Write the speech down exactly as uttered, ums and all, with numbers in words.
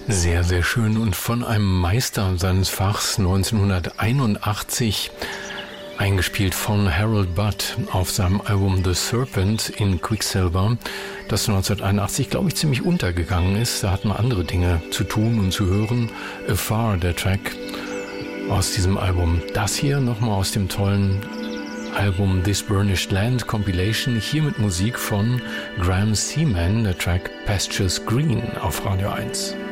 Sehr, sehr schön und von einem Meister seines Fachs neunzehnhunderteinundachtzig, eingespielt von Harold Budd auf seinem Album The Serpent in Quicksilver, das neunzehnhunderteinundachtzig, glaube ich, ziemlich untergegangen ist. Da hatten wir andere Dinge zu tun und zu hören. Afar, der Track aus diesem Album. Das hier nochmal aus dem tollen Album This Burnished Land Compilation, hier mit Musik von Graham Seaman, der Track Pastures Green auf Radio eins.